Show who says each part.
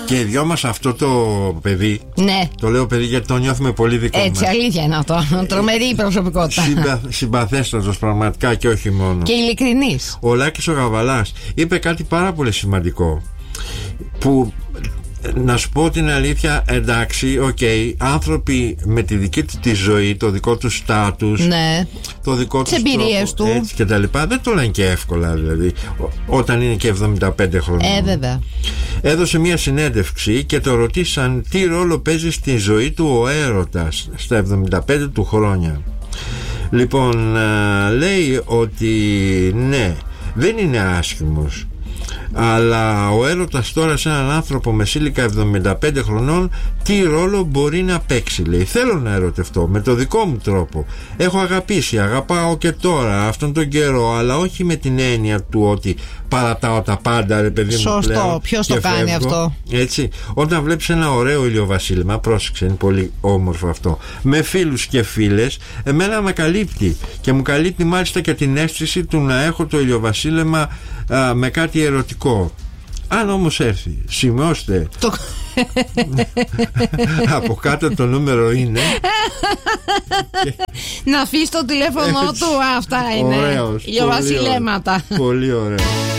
Speaker 1: Και οι δυο μας αυτό το παιδί.
Speaker 2: Ναι.
Speaker 1: Το λέω παιδί γιατί το νιώθουμε πολύ δικό μας.
Speaker 2: Έτσι, αλήθεια είναι αυτό. Τρομερή προσωπικότητα.
Speaker 1: Συμπαθέστατος πραγματικά και όχι μόνο.
Speaker 2: Και ειλικρινής.
Speaker 1: Ο Λάκης ο Γαβαλάς είπε κάτι πάρα πολύ σημαντικό. Που να σου πω την αλήθεια, εντάξει, άνθρωποι με τη δική του τη ζωή, το δικό του στάτους,
Speaker 2: ναι,
Speaker 1: το δικό του
Speaker 2: εμπειρίες του,
Speaker 1: έτσι και τα λοιπά, δεν το λένε και εύκολα, δηλαδή, όταν είναι και 75 χρόνια.
Speaker 2: Βέβαια.
Speaker 1: Έδωσε μια συνέντευξη και το ρωτήσαν τι ρόλο παίζει στη ζωή του ο έρωτας στα 75 του χρόνια. Λοιπόν, λέει ότι ναι, δεν είναι άσχημος, αλλά ο έρωτας τώρα σε έναν άνθρωπο με σύλλικα 75 χρονών τι ρόλο μπορεί να παίξει, λέει. Θέλω να ερωτευτώ με το δικό μου τρόπο. Έχω αγαπήσει, αγαπάω και τώρα αυτόν τον καιρό, αλλά όχι με την έννοια του ότι παρατάω τα πάντα, ρε παιδί μου.
Speaker 2: Σωστό, ποιος το κάνει αυτό.
Speaker 1: Έτσι, όταν βλέπεις ένα ωραίο ηλιοβασίλεμα, πρόσεξε, είναι πολύ όμορφο αυτό, με φίλους και φίλες, εμένα με καλύπτει και μου καλύπτει μάλιστα και την αίσθηση του να έχω το ηλιοβασίλεμα με κάτι ερωτικό. Αν όμως έρθει, σημειώστε από κάτω το νούμερο είναι
Speaker 2: να αφήσει το τηλέφωνο του. Αυτά είναι ηλιοβασιλέματα.
Speaker 1: Πολύ ωραίο.